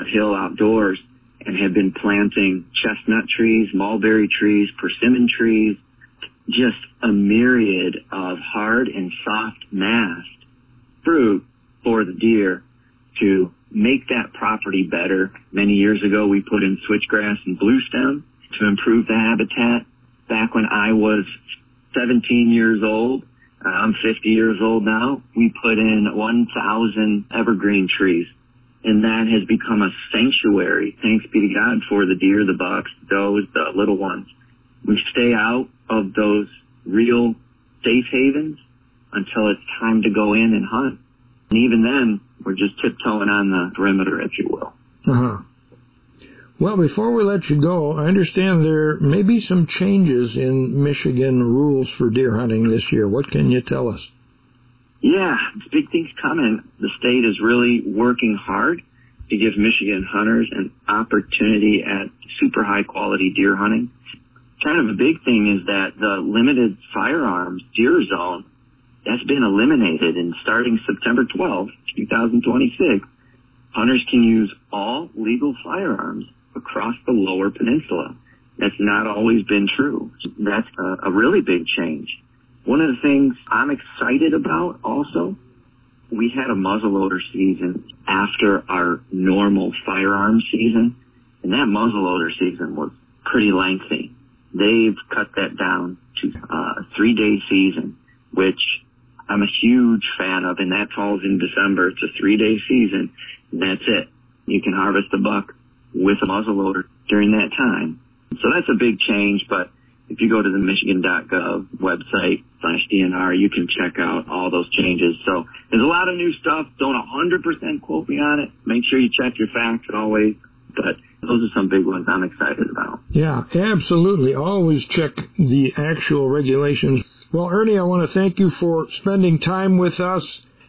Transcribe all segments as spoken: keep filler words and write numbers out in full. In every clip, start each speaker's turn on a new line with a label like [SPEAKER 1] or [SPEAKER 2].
[SPEAKER 1] Hill Outdoors and have been planting chestnut trees, mulberry trees, persimmon trees, just a myriad of hard and soft mast fruit for the deer to make that property better. Many years ago, we put in switchgrass and bluestem to improve the habitat. Back when I was seventeen years old, uh, I'm fifty years old now, we put in one thousand evergreen trees. And that has become a sanctuary, thanks be to God, for the deer, the bucks, the does, the little ones. We stay out of those real safe havens until it's time to go in and hunt. And even then, we're just tiptoeing on the perimeter, if you will.
[SPEAKER 2] Uh-huh. Well, before we let you go, I understand there may be some changes in Michigan rules for deer hunting this year. What can you tell us?
[SPEAKER 1] Yeah, big things coming. The state is really working hard to give Michigan hunters an opportunity at super high-quality deer hunting. Kind of a big thing is that the limited firearms deer zone, that's been eliminated, and starting September twelfth, twenty twenty-six, hunters can use all legal firearms across the lower peninsula. That's not always been true. That's a, a really big change. One of the things I'm excited about also, we had a muzzleloader season after our normal firearms season, and that muzzleloader season was pretty lengthy. They've cut that down to a three-day season, which I'm a huge fan of, and that falls in December. It's a three-day season, and that's it. You can harvest a buck with a muzzleloader during that time. So that's a big change, but if you go to the michigan dot gov website slash D N R, you can check out all those changes. So there's a lot of new stuff. Don't one hundred percent quote me on it. Make sure you check your facts always. But those are some big ones I'm excited about.
[SPEAKER 2] Yeah, absolutely. Always check the actual regulations. Well, Ernie, I want to thank you for spending time with us,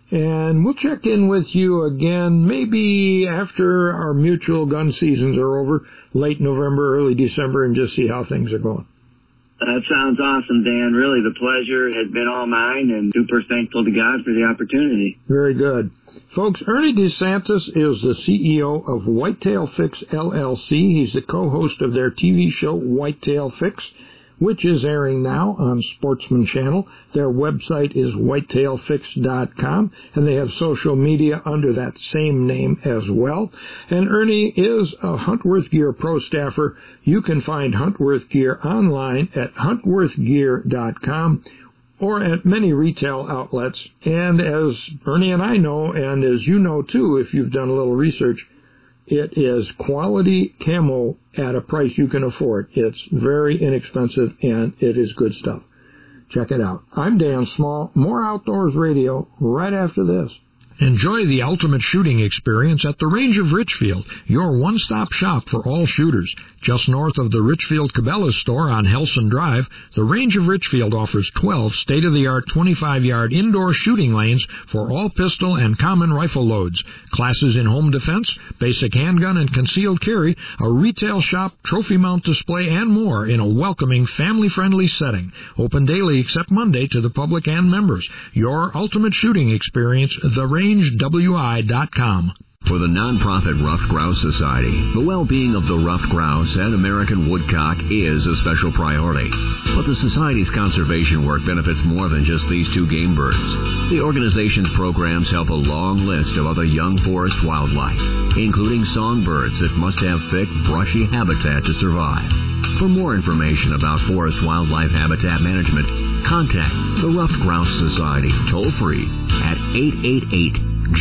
[SPEAKER 2] and we'll check in with you again maybe after our mutual gun seasons are over, late November, early December, and just see how things are going.
[SPEAKER 1] That sounds awesome, Dan. Really, the pleasure has been all mine, and super thankful to God for the opportunity.
[SPEAKER 2] Very good. Folks, Ernie DeSantis is the C E O of Whitetail Fix, L L C. He's the co-host of their T V show, Whitetail Fix, which is airing now on Sportsman Channel. Their website is whitetail fix dot com, and they have social media under that same name as well. And Ernie is a Huntworth Gear Pro staffer. You can find Huntworth Gear online at huntworth gear dot com or at many retail outlets. And as Ernie and I know, and as you know too, if you've done a little research, it is quality camo at a price you can afford. It's very inexpensive, and it is good stuff. Check it out. I'm Dan Small. More Outdoors Radio right after this. Enjoy the ultimate shooting experience at the Range of Richfield, your one-stop shop for all shooters. Just north of the Richfield Cabela's store on Helson Drive, the Range of Richfield offers twelve state-of-the-art twenty-five-yard indoor shooting lanes for all pistol and common rifle loads, classes in home defense, basic handgun and concealed carry, a retail shop, trophy mount display, and more in a welcoming, family-friendly setting. Open daily except Monday to the public and members. Your ultimate shooting experience, the range w i dot com.
[SPEAKER 3] For the nonprofit Ruffed Grouse Society, the well-being of the ruffed grouse and American woodcock is a special priority. But the Society's conservation work benefits more than just these two game birds. The organization's programs help a long list of other young forest wildlife, including songbirds that must have thick, brushy habitat to survive. For more information about forest wildlife habitat management, contact the Ruffed Grouse Society toll-free at eight eight eight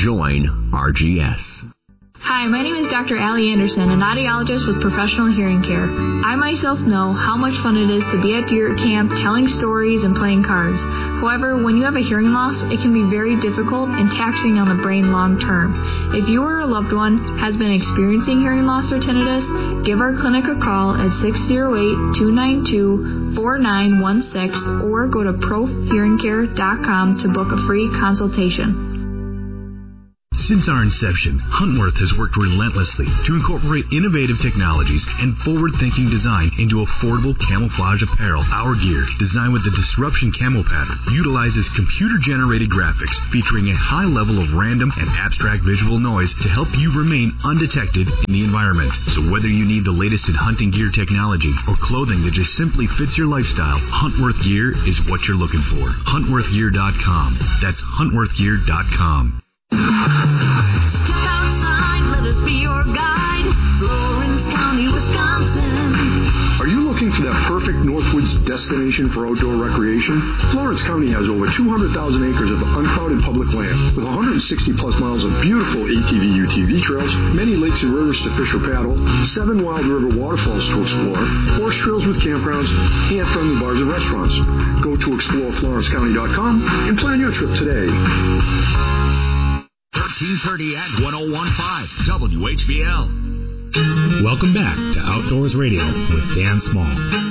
[SPEAKER 3] join R G S.
[SPEAKER 4] Hi, my name is Doctor Allie Anderson, an audiologist with Professional Hearing Care. I myself know how much fun it is to be at deer camp, telling stories and playing cards. However, when you have a hearing loss, it can be very difficult and taxing on the brain long term. If you or a loved one has been experiencing hearing loss or tinnitus, give our clinic a call at six oh eight, two nine two, four nine one six or go to prof hearing care dot com to book a free consultation.
[SPEAKER 5] Since our inception, Huntworth has worked relentlessly to incorporate innovative technologies and forward-thinking design into affordable camouflage apparel. Our gear, designed with the Disruption Camo pattern, utilizes computer-generated graphics featuring a high level of random and abstract visual noise to help you remain undetected in the environment. So whether you need the latest in hunting gear technology or clothing that just simply fits your lifestyle, Huntworth Gear is what you're looking for. Huntworth Gear dot com. That's Huntworth Gear dot com.
[SPEAKER 6] Step outside, let us be your guide. Florence County, Wisconsin.
[SPEAKER 7] Are you looking for that perfect Northwoods destination for outdoor recreation? Florence County has over two hundred thousand acres of uncrowded public land with one hundred sixty plus miles of beautiful A T V U T V trails, many lakes and rivers to fish or paddle, seven wild river waterfalls to explore, horse trails with campgrounds, and friendly bars and restaurants. Go to explore florence county dot com and plan your trip today.
[SPEAKER 3] thirteen thirty at one oh one point five W H B L.
[SPEAKER 5] Welcome back to Outdoors Radio with Dan Small.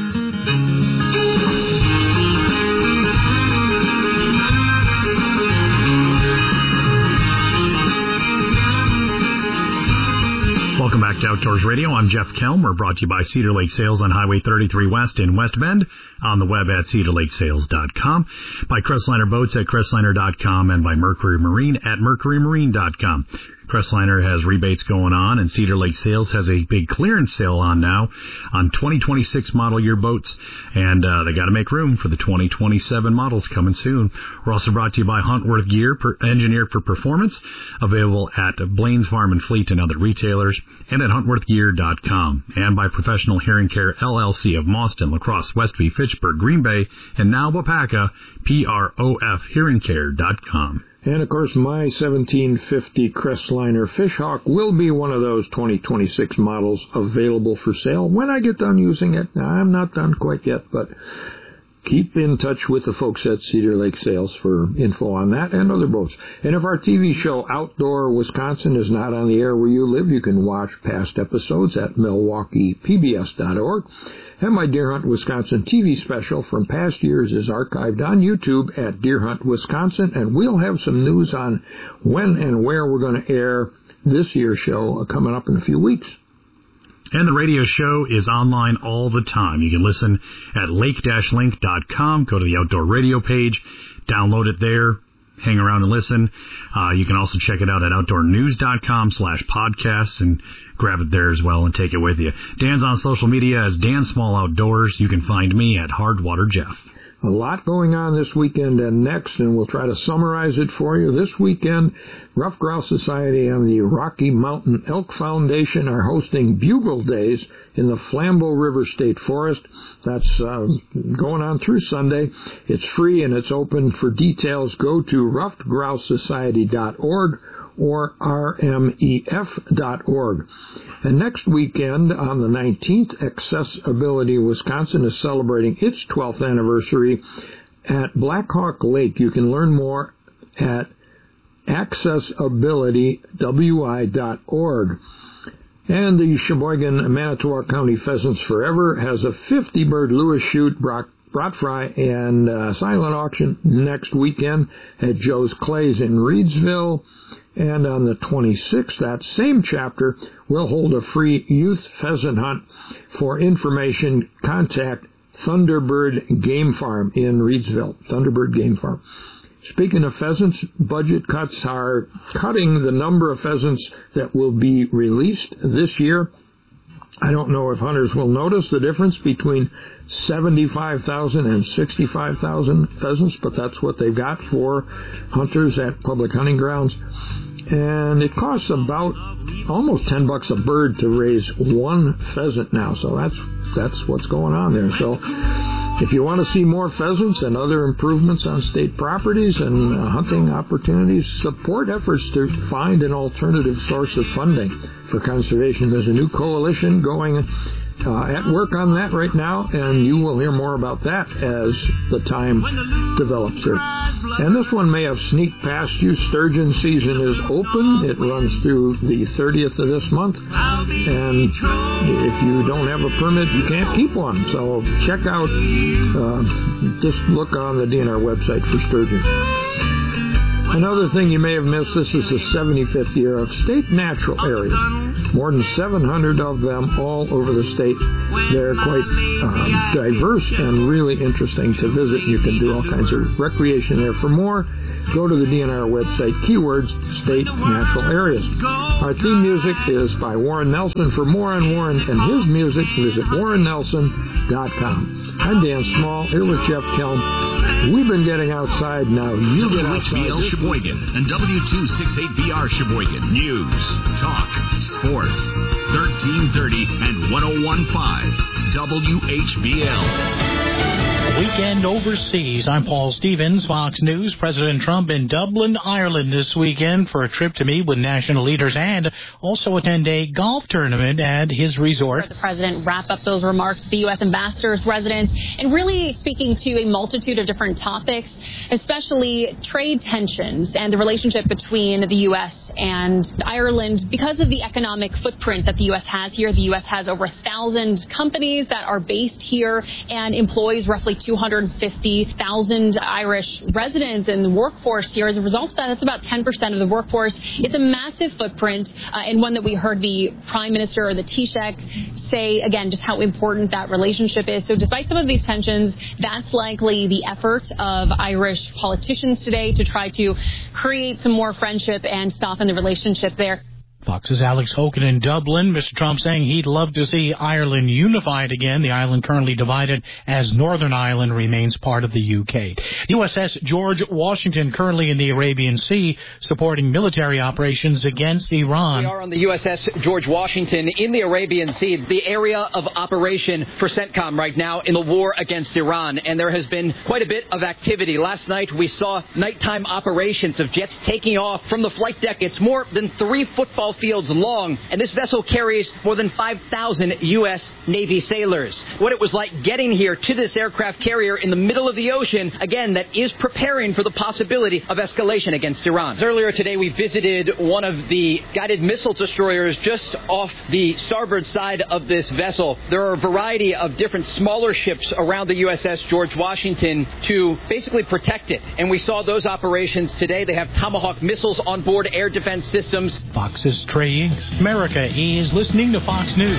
[SPEAKER 5] Welcome back to Outdoors Radio. I'm Jeff Kelm. We're brought to you by Cedar Lake Sales on Highway thirty-three West in West Bend, on the web at cedar lake sales dot com, by Crestliner Boats at crestliner dot com, and by Mercury Marine at mercury marine dot com. Crestliner has rebates going on, and Cedar Lake Sales has a big clearance sale on now on twenty twenty-six model year boats, and uh, they got to make room for the twenty twenty-seven models coming soon. We're also brought to you by Huntworth Gear, per, engineered for performance, available at Blaine's Farm and Fleet and other retailers, and at huntworth gear dot com, and by Professional Hearing Care L L C of Mauston, La Crosse, Westby, Fitchburg, Green Bay, and now Wapaka, P R O F hearing care dot com.
[SPEAKER 2] And, of course, my seventeen fifty Crestliner Fishhawk will be one of those twenty twenty-six models available for sale when I get done using it. Now, I'm not done quite yet, but keep in touch with the folks at Cedar Lake Sales for info on that and other boats. And if our T V show Outdoor Wisconsin is not on the air where you live, you can watch past episodes at milwaukee p b s dot org. And my Deer Hunt Wisconsin T V special from past years is archived on YouTube at Deer Hunt Wisconsin, and we'll have some news on when and where we're going to air this year's show coming up in a few weeks.
[SPEAKER 5] And the radio show is online all the time. You can listen at lake dash link dot com. Go to the Outdoor Radio page, download it there, hang around and listen. Uh, you can also check it out at outdoor news dot com slash podcasts and grab it there as well and take it with you. Dan's on social media as Dan Small Outdoors. You can find me at Hardwater Jeff.
[SPEAKER 2] A lot going on this weekend and next, and we'll try to summarize it for you. This weekend, Rough Grouse Society and the Rocky Mountain Elk Foundation are hosting Bugle Days in the Flambeau River State Forest. That's uh, going on through Sunday. It's free and it's open. For details, go to ruffed grouse society dot org or r m e f dot org. And next weekend, on the nineteenth, Accessibility Wisconsin is celebrating its twelfth anniversary at Blackhawk Lake. You can learn more at accessibility w i dot org. And the Sheboygan Manitowoc County Pheasants Forever has a fifty bird Lewis shoot, brought fry, and uh, silent auction next weekend at Joe's Clays in Reedsville. And on the twenty-sixth, that same chapter will hold a free youth pheasant hunt. For information, contact Thunderbird Game Farm in Reedsville. Thunderbird Game Farm. Speaking of pheasants, budget cuts are cutting the number of pheasants that will be released this year. I don't know if hunters will notice the difference between seventy-five thousand and sixty-five thousand pheasants, but that's what they've got for hunters at public hunting grounds. And it costs about almost ten bucks a bird to raise one pheasant now, so that's that's what's going on there. So if you want to see more pheasants and other improvements on state properties and uh, hunting opportunities, support efforts to find an alternative source of funding for conservation. There's a new coalition going uh, at work on that right now, and you will hear more about that as the time develops here. And this one may have sneaked past you. Sturgeon season is open. It runs through the thirtieth of this month, and if you don't have a permit, you can't keep one. So check out, uh, just look on the D N R website for sturgeon. Another thing you may have missed, this is the seventy-fifth year of state natural areas. More than seven hundred of them all over the state. They're quite uh, diverse and really interesting to visit. You can do all kinds of recreation there. For more, go to the D N R website, keywords, state natural areas. Our theme music is by Warren Nelson. For more on Warren and his music, visit warren nelson dot com. I'm Dan Small, here with Jeff Kelm. We've been getting outside, now you get outside.
[SPEAKER 3] W H B L Sheboygan and W two sixty-eight B R Sheboygan. News, talk, sports, thirteen thirty and one oh one point five W H B L.
[SPEAKER 8] Weekend overseas. I'm Paul Stevens, Fox News. President Trump in Dublin, Ireland this weekend for a trip to meet with national leaders and also attend a golf tournament at his resort.
[SPEAKER 9] The president wrapped up those remarks with the U S ambassador's residence and really speaking to a multitude of different topics, especially trade tensions and the relationship between the U S and Ireland. Because of the economic footprint that the U S has here, the U S has over a thousand companies that are based here and employs roughly two hundred fifty thousand Irish residents in the workforce here. As a result of that, that's about ten percent of the workforce. It's a massive footprint uh, and one that we heard the Prime Minister or the Taoiseach say, again, just how important that relationship is. So despite some of these tensions, that's likely the effort of Irish politicians today to try to create some more friendship and soften the relationship there.
[SPEAKER 8] Fox's Alex Hogan in Dublin. Mister Trump saying he'd love to see Ireland unified again. The island currently divided as Northern Ireland remains part of the U K. U S S George Washington currently in the Arabian Sea supporting military operations against Iran.
[SPEAKER 10] We are on the U S S George Washington in the Arabian Sea, the area of operation for CENTCOM right now in the war against Iran. And there has been quite a bit of activity. Last night we saw nighttime operations of jets taking off from the flight deck. It's more than three football fields long, and this vessel carries more than five thousand U S Navy sailors. What it was like getting here to this aircraft carrier in the middle of the ocean, again, that is preparing for the possibility of escalation against Iran. Earlier today, we visited one of the guided missile destroyers just off the starboard side of this vessel. There are a variety of different smaller ships around the U S S George Washington to basically protect it, and we saw those operations today. They have Tomahawk missiles on board air defense systems.
[SPEAKER 8] Fox's Trey Inks. America is listening to Fox News.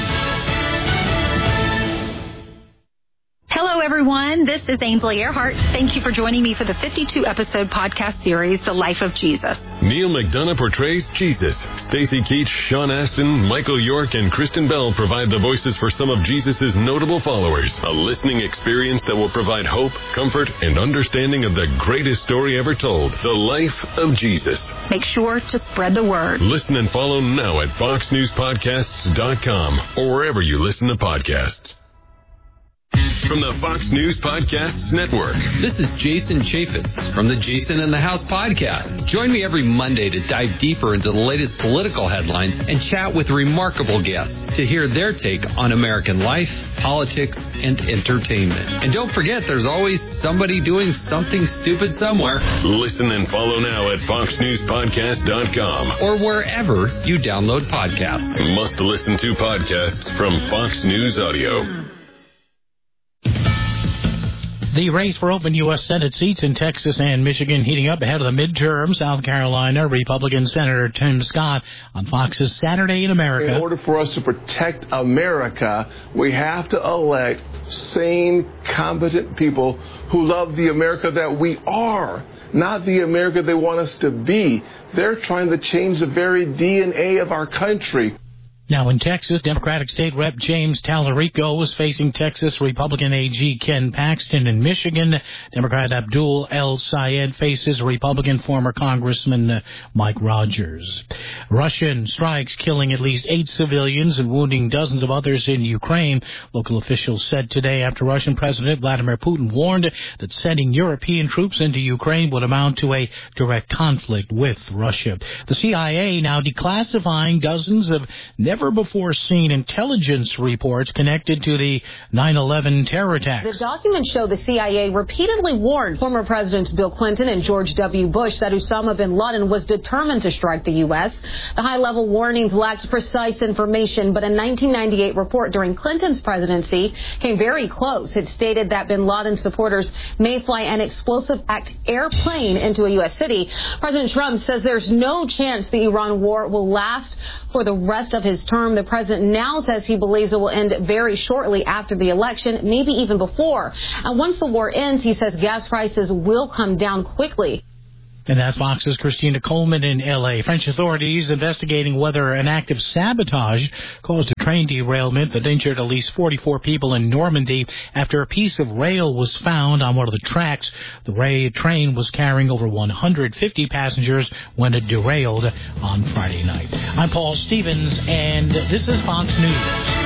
[SPEAKER 11] Hello, everyone. This is Ainsley Earhart. Thank you for joining me for the fifty-two episode podcast series, The Life of Jesus.
[SPEAKER 12] Neil McDonough portrays Jesus. Stacey Keach, Sean Astin, Michael York, and Kristen Bell provide the voices for some of Jesus' notable followers. A listening experience that will provide hope, comfort, and understanding of the greatest story ever told, The Life of Jesus.
[SPEAKER 11] Make sure to spread the word.
[SPEAKER 12] Listen and follow now at fox news podcasts dot com or wherever you listen to podcasts. From the Fox News Podcasts Network.
[SPEAKER 13] This is Jason Chaffetz from the Jason in the House podcast. Join me every Monday to dive deeper into the latest political headlines and chat with remarkable guests to hear their take on American life, politics, and entertainment. And don't forget, there's always somebody doing something stupid somewhere.
[SPEAKER 12] Listen and follow now at fox news podcast dot com
[SPEAKER 13] or wherever you download podcasts.
[SPEAKER 12] Must listen to podcasts from Fox News Audio.
[SPEAKER 8] The race for open U S Senate seats in Texas and Michigan heating up ahead of the midterm. South Carolina Republican Senator Tim Scott on Fox's Saturday in America.
[SPEAKER 14] In order for us to protect America, we have to elect sane, competent people who love the America that we are, not the America they want us to be. They're trying to change the very D N A of our country.
[SPEAKER 8] Now in Texas, Democratic State Rep James Tallarico is facing Texas Republican A G Ken Paxton. In Michigan, Democrat Abdul El Sayed faces Republican former Congressman Mike Rogers. Russian strikes killing at least eight civilians and wounding dozens of others in Ukraine. Local officials said today after Russian President Vladimir Putin warned that sending European troops into Ukraine would amount to a direct conflict with Russia. The C I A now declassifying dozens of never never-before-seen intelligence reports connected to the nine eleven terror attacks.
[SPEAKER 15] The documents show the C I A repeatedly warned former Presidents Bill Clinton and George W. Bush that Osama bin Laden was determined to strike the U S. The high-level warnings lacked precise information, but a nineteen ninety-eight report during Clinton's presidency came very close. It stated that bin Laden's supporters may fly an explosive-packed airplane into a U S city. President Trump says there's no chance the Iran war will last for the rest of his term. The president now says he believes it will end very shortly after the election, maybe even before. And once the war ends, he says gas prices will come down quickly.
[SPEAKER 8] And that's Fox's Christina Coleman in L A. French authorities investigating whether an act of sabotage caused a train derailment that injured at least forty-four people in Normandy after a piece of rail was found on one of the tracks. The rail train was carrying over one hundred fifty passengers when it derailed on Friday night. I'm Paul Stevens, and this is Fox News.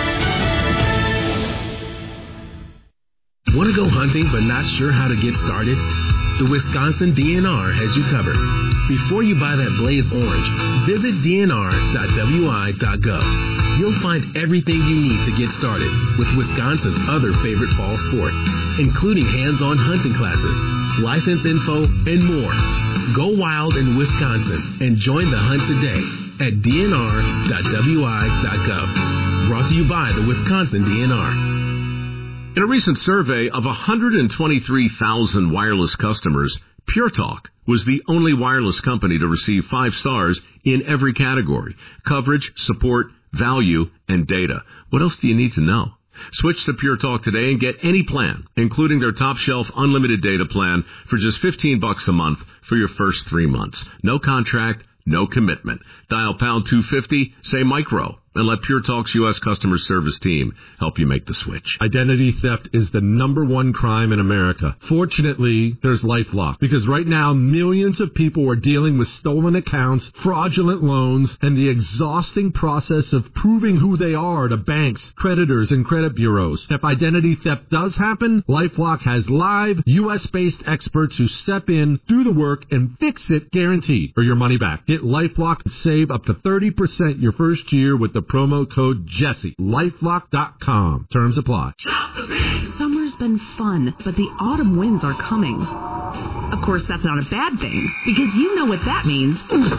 [SPEAKER 16] Want to go hunting but not sure how to get started? The Wisconsin D N R has you covered. Before you buy that Blaze Orange, visit D N R dot W I dot gov. You'll find everything you need to get started with Wisconsin's other favorite fall sport, including hands-on hunting classes, license info, and more. Go wild in Wisconsin and join the hunt today at D N R dot W I dot gov. Brought to you by the Wisconsin D N R.
[SPEAKER 3] In a recent survey of one hundred twenty-three thousand wireless customers, Pure Talk was the only wireless company to receive five stars in every category: coverage, support, value, and data. What else do you need to know? Switch to Pure Talk today and get any plan, including their top shelf unlimited data plan, for just fifteen bucks a month for your first three months. No contract, no commitment. Dial pound two fifty, say micro, and let Pure Talk's U S customer service team help you make the switch.
[SPEAKER 17] Identity theft is the number one crime in America. Fortunately, there's LifeLock, because right now millions of people are dealing with stolen accounts, fraudulent loans, and the exhausting process of proving who they are to banks, creditors, and credit bureaus. If identity theft does happen, LifeLock has live U S-based experts who step in, do the work, and fix it guaranteed or your money back. Get LifeLock and save up to thirty percent your first year with the promo code Jesse. LifeLock dot com. Terms apply.
[SPEAKER 18] Summer's been fun, but the autumn winds are coming. Of course, that's not a bad thing, because you know what that means.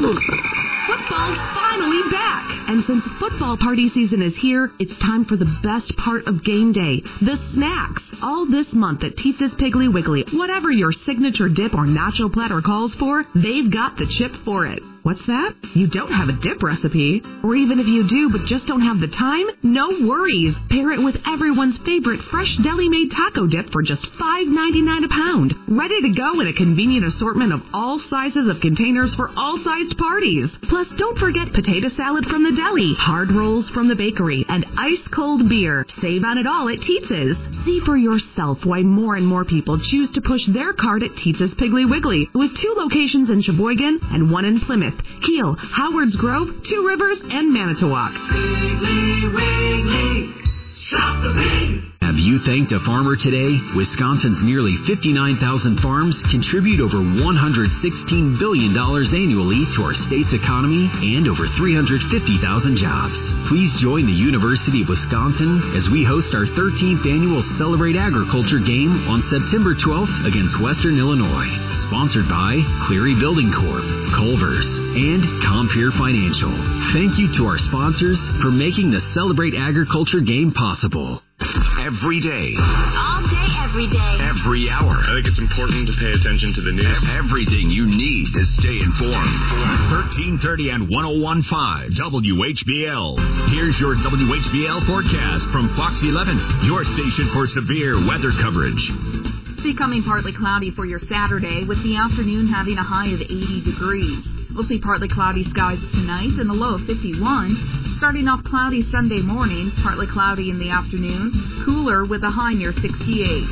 [SPEAKER 18] Football's finally back! And since football party season is here, it's time for the best part of game day, the snacks. All this month at Teetz's Piggly Wiggly, whatever your signature dip or nacho platter calls for, they've got the chip for it. What's that? You don't have a dip recipe? Or even if you do but just don't have the time? No worries. Pair it with everyone's favorite fresh deli-made taco dip for just five ninety-nine a pound. Ready to go in a convenient assortment of all sizes of containers for all sized parties. Plus, don't forget potato salad from the deli, hard rolls from the bakery, and ice-cold beer. Save on it all at Teetz's. See for yourself why more and more people choose to push their cart at Teetz's Piggly Wiggly, with two locations in Sheboygan and one in Plymouth, Kiel, Howards Grove, Two Rivers, and Manitowoc.
[SPEAKER 6] Wiggly, Wiggly, shop the big.
[SPEAKER 19] Have you thanked a farmer today? Wisconsin's nearly fifty-nine thousand farms contribute over one hundred sixteen billion dollars annually to our state's economy and over three hundred fifty thousand jobs. Please join the University of Wisconsin as we host our thirteenth annual Celebrate Agriculture game on September twelfth against Western Illinois. Sponsored by Cleary Building Corp, Culver's, and Compeer Financial. Thank you to our sponsors for making the Celebrate Agriculture game possible.
[SPEAKER 3] Every day.
[SPEAKER 6] All day, every day.
[SPEAKER 3] Every hour.
[SPEAKER 20] I think it's important to pay attention to the news.
[SPEAKER 3] Everything you need to stay informed. thirteen thirty and one oh one point five W H B L. Here's your W H B L forecast from Fox eleven, your station for severe weather coverage.
[SPEAKER 21] Becoming partly cloudy for your Saturday, with the afternoon having a high of eighty degrees. We'll see partly cloudy skies tonight and a low of fifty-one. Starting off cloudy Sunday morning, partly cloudy in the afternoon, cooler with a high near sixty-eight.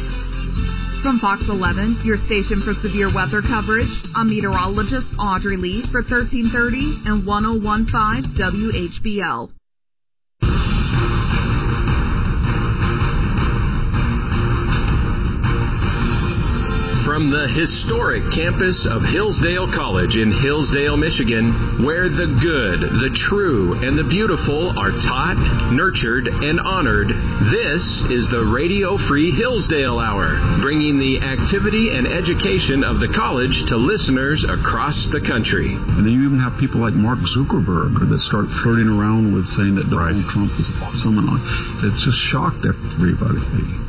[SPEAKER 21] From Fox eleven, your station for severe weather coverage, I'm meteorologist Audrey Lee for thirteen thirty and one oh one point five W H B L.
[SPEAKER 3] From
[SPEAKER 1] from the historic campus of Hillsdale College in Hillsdale, Michigan, where the good, the true, and the beautiful are taught, nurtured, and honored. This is the Radio Free Hillsdale Hour, bringing the activity and education of the college to listeners across the country.
[SPEAKER 22] And then you even have people like Mark Zuckerberg that start flirting around with saying that Donald right. Trump is awesome, and it just shocked everybody.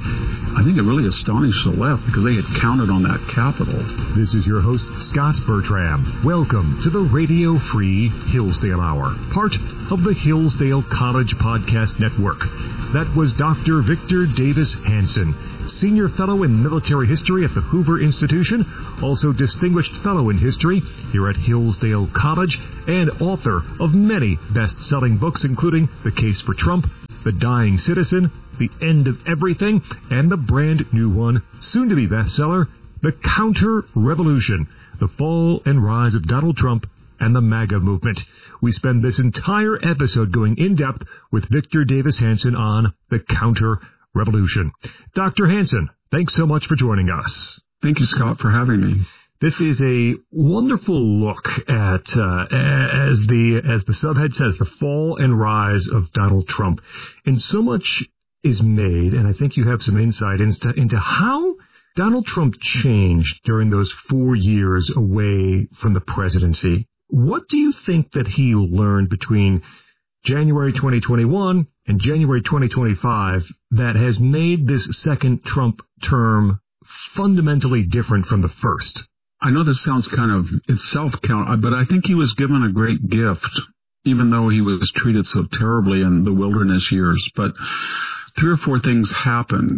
[SPEAKER 22] I think it really astonished the left because they had counted on that capital.
[SPEAKER 23] This is your host, Scott Bertram. Welcome to the Radio Free Hillsdale Hour, part of the Hillsdale College Podcast Network. That was Doctor Victor Davis Hanson, Senior Fellow in Military History at the Hoover Institution, also Distinguished Fellow in History here at Hillsdale College, and author of many best-selling books, including The Case for Trump, The Dying Citizen, The End of Everything, and the brand new one, soon-to-be bestseller, The Counter-Revolution, The Fall and Rise of Donald Trump and the MAGA Movement. We spend this entire episode going in-depth with Victor Davis Hanson on The Counter-Revolution. Doctor Hanson, thanks so much for joining us.
[SPEAKER 22] Thank you, Scott, for having me.
[SPEAKER 23] This is a wonderful look at, uh, as the as the subhead says, the fall and rise of Donald Trump. And so much is made, and I think you have some insight into, into how Donald Trump changed during those four years away from the presidency. What do you think that he learned between January twenty twenty-one and January twenty twenty-five that has made this second Trump term fundamentally different from the first?
[SPEAKER 22] I know this sounds kind of, it's self-count, but I think he was given a great gift, even though he was treated so terribly in the wilderness years. But three or four things happened.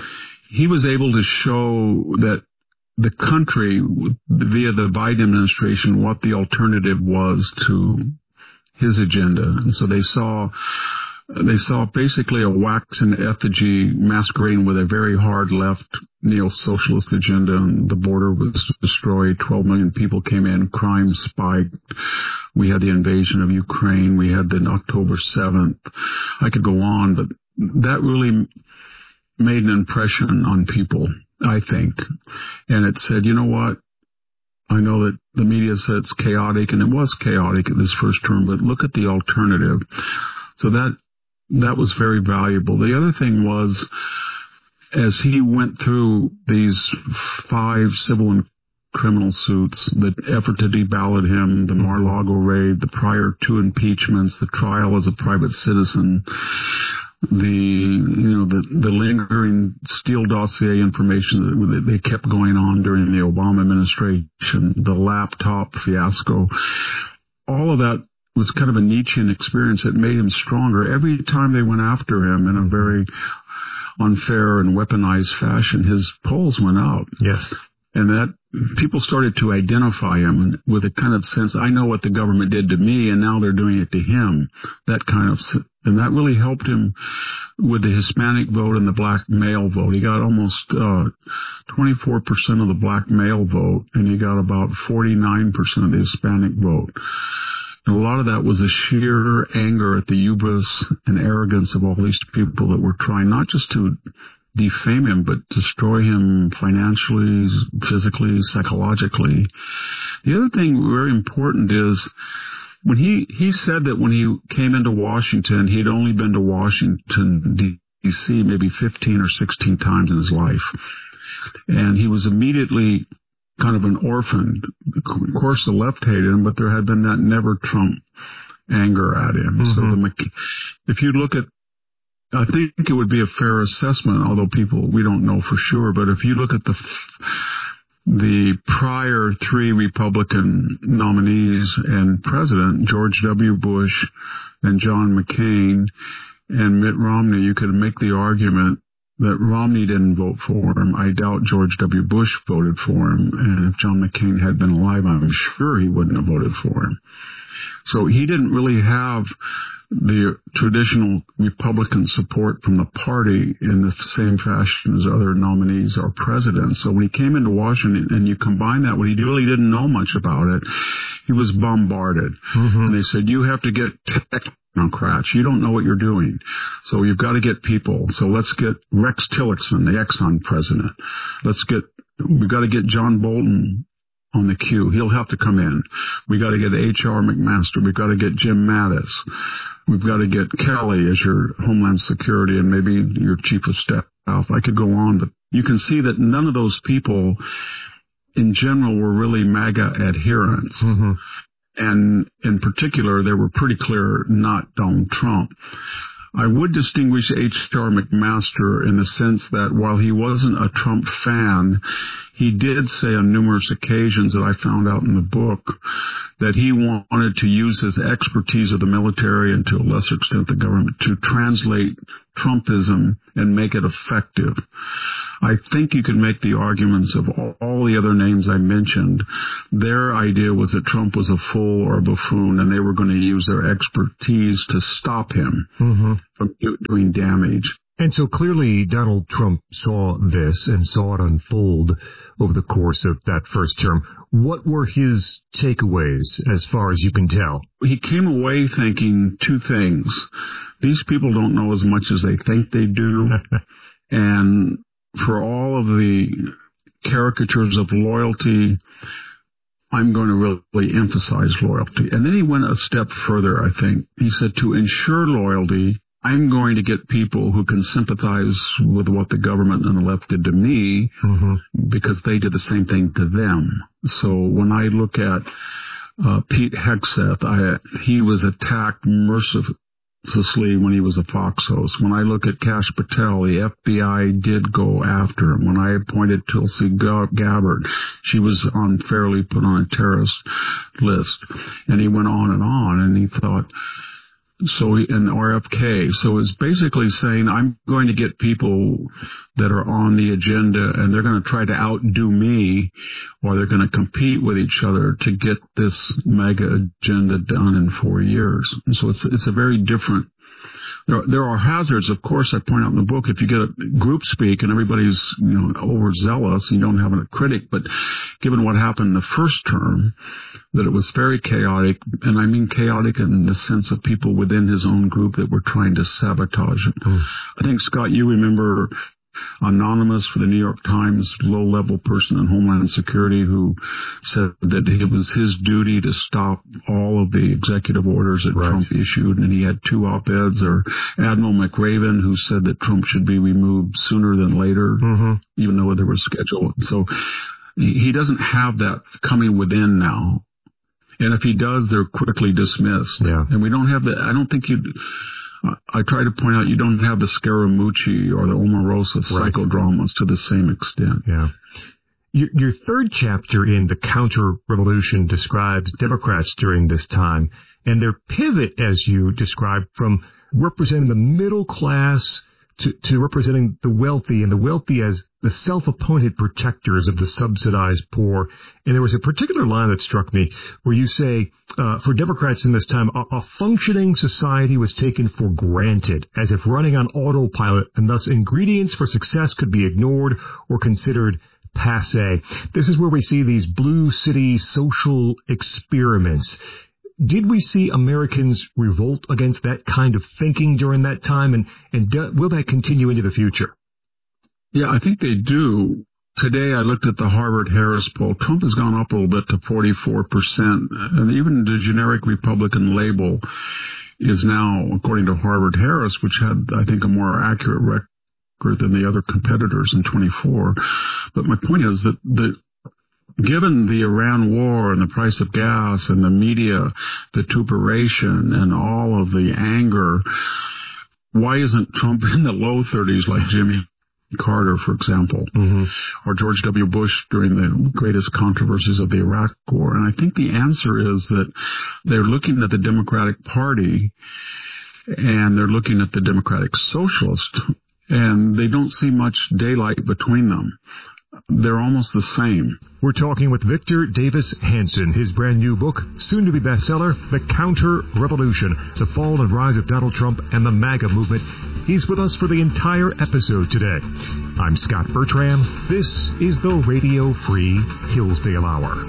[SPEAKER 22] He was able to show that the country, via the Biden administration, what the alternative was to his agenda. And so they saw They saw basically a wax and effigy masquerading with a very hard left neo-socialist agenda, and the border was destroyed. twelve million people came in. Crime spiked. We had the invasion of Ukraine. We had the October seventh. I could go on, but that really made an impression on people, I think. And it said, you know what? I know that the media said it's chaotic, and it was chaotic in this first term, but look at the alternative. So that That was very valuable. The other thing was, as he went through these five civil and criminal suits, the effort to deballot him, the Mar-a-Lago raid, the prior two impeachments, the trial as a private citizen, the you know the, the lingering Steele dossier information that they kept going on during the Obama administration, the laptop fiasco, all of that was kind of a Nietzschean experience that made him stronger. Every time they went after him in a very unfair and weaponized fashion, his polls went up.
[SPEAKER 23] Yes.
[SPEAKER 22] And that people started to identify him with a kind of sense, I know what the government did to me, and now they're doing it to him. That kind of, and that really helped him with the Hispanic vote and the black male vote. He got almost uh, twenty-four percent of the black male vote, and he got about forty-nine percent of the Hispanic vote. And a lot of that was the sheer anger at the hubris and arrogance of all these people that were trying not just to defame him, but destroy him financially, physically, psychologically. The other thing very important is when he, he said that when he came into Washington, he'd only been to Washington, D C maybe fifteen or sixteen times in his life. And he was immediately kind of an orphan. Of course, the left hated him, but there had been that never Trump anger at him. Mm-hmm. So the, if you look at, I think it would be a fair assessment, although people, we don't know for sure, but if you look at the the prior three Republican nominees and president, George W. Bush and John McCain and Mitt Romney, you could make the argument that Romney didn't vote for him. I doubt George W. Bush voted for him. And if John McCain had been alive, I'm sure he wouldn't have voted for him. So he didn't really have the traditional Republican support from the party in the same fashion as other nominees or presidents. So when he came into Washington and you combine that, when he really didn't know much about it, he was bombarded. Mm-hmm. And they said, you have to get technocrats. You don't know what you're doing. So you've got to get people. So let's get Rex Tillerson, the Exxon president. Let's get we've got to get John Bolton on the queue. He'll have to come in. We got to get H R McMaster. We've got to get Jim Mattis. We've got to get Kelly as your Homeland Security and maybe your Chief of Staff. I could go on, but you can see that none of those people in general were really MAGA adherents.
[SPEAKER 23] Mm-hmm.
[SPEAKER 22] And in particular, they were pretty clear not Donald Trump. I would distinguish H R McMaster in the sense that while he wasn't a Trump fan, he did say on numerous occasions that I found out in the book that he wanted to use his expertise of the military and to a lesser extent the government to translate Trumpism and make it effective. I think you could make the arguments of all, all the other names I mentioned. Their idea was that Trump was a fool or a buffoon, and they were going to use their expertise to stop him
[SPEAKER 23] mm-hmm.
[SPEAKER 22] from doing damage.
[SPEAKER 23] And so clearly Donald Trump saw this and saw it unfold over the course of that first term. What were his takeaways as far as you can tell?
[SPEAKER 22] He came away thinking two things. These people don't know as much as they think they do. And for all of the caricatures of loyalty, I'm going to really emphasize loyalty. And then he went a step further, I think. He said, to ensure loyalty, I'm going to get people who can sympathize with what the government and the left did to me
[SPEAKER 23] mm-hmm.
[SPEAKER 22] because they did the same thing to them. So when I look at uh, Pete Hegseth, I, he was attacked mercifully when he was a Fox host. When I look at Kash Patel, the F B I did go after him. When I appointed Tulsi Gabbard, she was unfairly put on a terrorist list. And he went on and on, and he thought, so he, and R F K. So it's basically saying, I'm going to get people that are on the agenda, and they're going to try to outdo me, or they're going to compete with each other to get this mega agenda done in four years. And so it's it's a very different. There, there are hazards, of course, I point out in the book. If you get a group speak and everybody's, you know, overzealous, you don't have a critic. But given what happened in the first term, that it was very chaotic, and I mean chaotic in the sense of people within his own group that were trying to sabotage him. Mm. I think, Scott, you remember Anonymous for the New York Times, low-level person in Homeland Security who said that it was his duty to stop all of the executive orders that right. Trump issued, and he had two op-eds, or Admiral McRaven, who said that Trump should be removed sooner than later,
[SPEAKER 23] mm-hmm.
[SPEAKER 22] even though there was schedule. So he doesn't have that coming within now. And if he does, they're quickly dismissed.
[SPEAKER 23] Yeah.
[SPEAKER 22] And we don't have the, I don't think you I try to point out you don't have the Scaramucci or the Omarosa
[SPEAKER 23] right.
[SPEAKER 22] psychodramas to the same extent.
[SPEAKER 23] Yeah. Your, your third chapter in The Counter-Revolution describes Democrats during this time and their pivot, as you described, from representing the middle class to, to representing the wealthy, and the wealthy as the self-appointed protectors of the subsidized poor. And there was a particular line that struck me where you say, uh, for Democrats in this time, a, a functioning society was taken for granted, as if running on autopilot, and thus ingredients for success could be ignored or considered passé. This is where we see these blue city social experiments. Did we see Americans revolt against that kind of thinking during that time, and, and do, will that continue into the future?
[SPEAKER 22] Yeah, I think they do. Today I looked at the Harvard-Harris poll. Trump has gone up a little bit to forty-four percent, and even the generic Republican label is now, according to Harvard-Harris, which had, I think, a more accurate record than the other competitors in twenty-four. But my point is that the given the Iran war and the price of gas and the media vituperation and all of the anger, why isn't Trump in the low thirties like Jimmy Carter, for example,
[SPEAKER 23] mm-hmm.
[SPEAKER 22] or George W. Bush during the greatest controversies of the Iraq War? And I think the answer is that they're looking at the Democratic Party and they're looking at the Democratic Socialist, and they don't see much daylight between them. They're almost the same.
[SPEAKER 23] We're talking with Victor Davis Hanson. His brand new book, soon-to-be bestseller, The Counter-Revolution, The Fall and Rise of Donald Trump and the MAGA Movement. He's with us for the entire episode today. I'm Scott Bertram. This is the Radio Free Hillsdale Hour.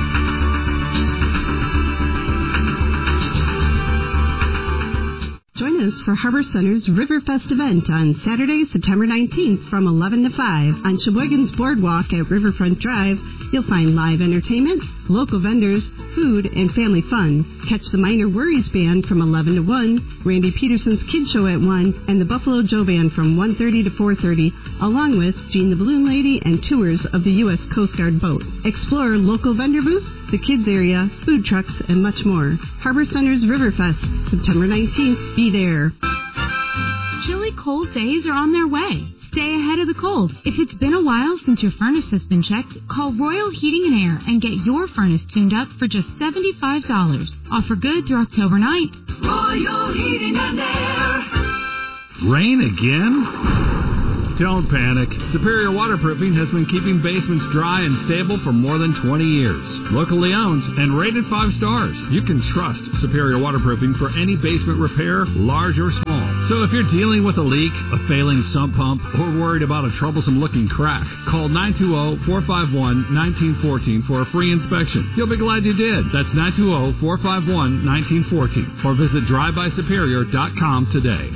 [SPEAKER 4] Join Join us for Harbor Center's Riverfest event on Saturday, September nineteenth from eleven to five. On Sheboygan's Boardwalk at Riverfront Drive, you'll find live entertainment, local vendors, food, and family fun. Catch the Minor Worries Band from eleven to one, Randy Peterson's Kid Show at one, and the Buffalo Joe Band from one thirty to four thirty, along with Jean the Balloon Lady and tours of the U S Coast Guard boat. Explore local vendor booths, the kids area, food trucks, and much more. Harbor Center's Riverfest, September nineteenth. Be there.
[SPEAKER 5] Chilly cold days are on their way. Stay ahead of the cold. If it's been a while since your furnace has been checked, call Royal Heating and Air and get your furnace tuned up for just seventy-five dollars. Offer good through October ninth.
[SPEAKER 6] Royal Heating and Air.
[SPEAKER 7] Rain again? Don't panic. Superior Waterproofing has been keeping basements dry and stable for more than twenty years. Locally owned and rated five stars. You can trust Superior Waterproofing for any basement repair, large or small. So if you're dealing with a leak, a failing sump pump, or worried about a troublesome looking crack, call nine two zero, four five one, one nine one four for a free inspection. You'll be glad you did. That's nine two zero, four five one, one nine one four or visit drive by superior dot com today.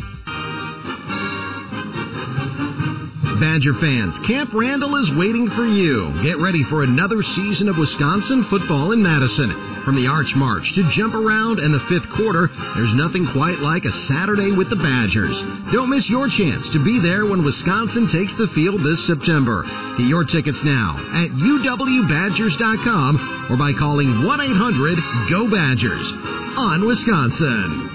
[SPEAKER 24] Badger fans, Camp Randall is waiting for you. Get ready for another season of Wisconsin football in Madison. From the Arch March to Jump Around and the fifth quarter, there's nothing quite like a Saturday with the Badgers. Don't miss your chance to be there when Wisconsin takes the field this September. Get your tickets now at U W Badgers dot com or by calling one eight hundred G O Badgers. On Wisconsin.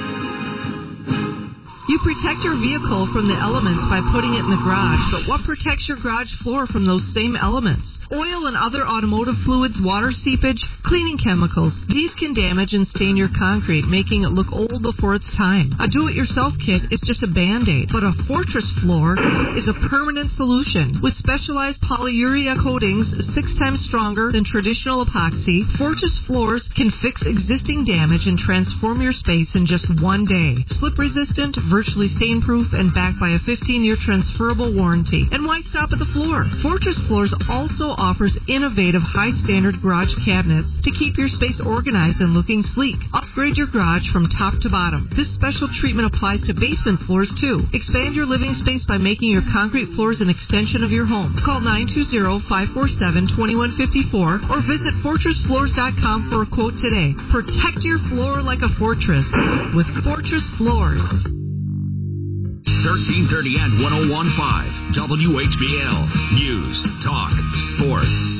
[SPEAKER 25] You protect your vehicle from the elements by putting it in the garage, but what protects your garage floor from those same elements? Oil and other automotive fluids, water seepage, cleaning chemicals. These can damage and stain your concrete, making it look old before its time. A do-it-yourself kit is just a Band-Aid, but a Fortress floor is a permanent solution. With specialized polyurea coatings six times stronger than traditional epoxy, Fortress floors can fix existing damage and transform your space in just one day. Slip-resistant, virtually stain-proof, and backed by a fifteen-year transferable warranty. And why stop at the floor? Fortress Floors also offers innovative high-standard garage cabinets to keep your space organized and looking sleek. Upgrade your garage from top to bottom. This special treatment applies to basement floors, too. Expand your living space by making your concrete floors an extension of your home. Call nine two zero, five four seven, two one five four or visit fortress floors dot com for a quote today. Protect your floor like a fortress with Fortress Floors.
[SPEAKER 3] thirteen thirty and one oh one point five W H B L News, Talk, Sports.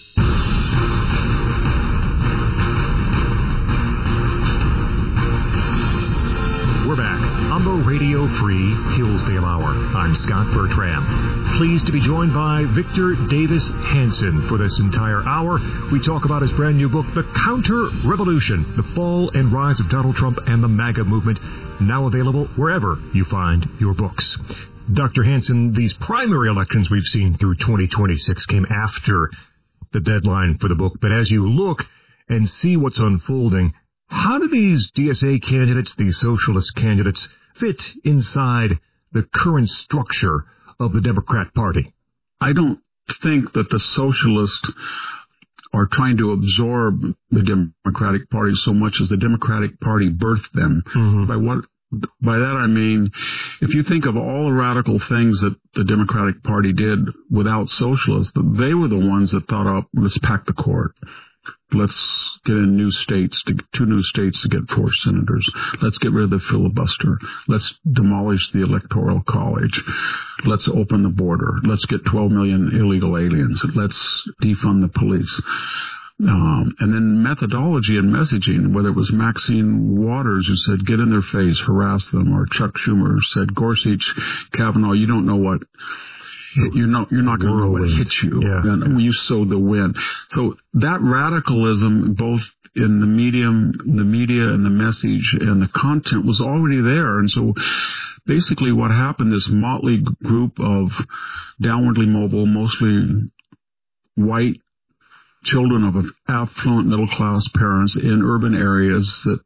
[SPEAKER 23] We're back on the Radio Free Hillsdale Hour. I'm Scott Bertram. Pleased to be joined by Victor Davis Hanson for this entire hour. We talk about his brand new book, The Counter Revolution, The Fall and Rise of Donald Trump and the MAGA Movement, now available wherever you find your books. Doctor Hanson, these primary elections we've seen through twenty twenty-six came after the deadline for the book, but as you look and see what's unfolding, how do these D S A candidates, these socialist candidates, fit inside the current structure of the Democrat Party?
[SPEAKER 22] I don't think that the socialists are trying to absorb the Democratic Party so much as the Democratic Party birthed them. Mm-hmm. By what? By that I mean, if you think of all the radical things that the Democratic Party did without socialists, they were the ones that thought, oh, let's pack the court. Let's get in new states, to, two new states to get four senators. Let's get rid of the filibuster. Let's demolish the Electoral College. Let's open the border. Let's get twelve million illegal aliens. Let's defund the police. Um, and then methodology and messaging, whether it was Maxine Waters who said, get in their face, harass them, or Chuck Schumer said, Gorsuch, Kavanaugh, you don't know what... You're not, you're not going to know what hits you. Yeah. And when you sow the wind. So that radicalism, both in the medium, the media and the message and the content was already there. And so basically what happened, this motley group of downwardly mobile, mostly white children of affluent middle class parents in urban areas that